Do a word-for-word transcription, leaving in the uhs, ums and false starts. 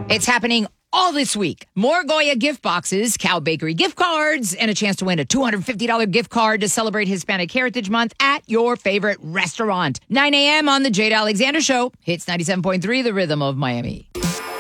It's happening all this week. More Goya gift boxes, Cow Bakery gift cards, and a chance to win a two hundred fifty dollars gift card to celebrate Hispanic Heritage Month at your favorite restaurant. nine a.m. on the Jade Alexander Show. Hits ninety-seven point three, The Rhythm of Miami.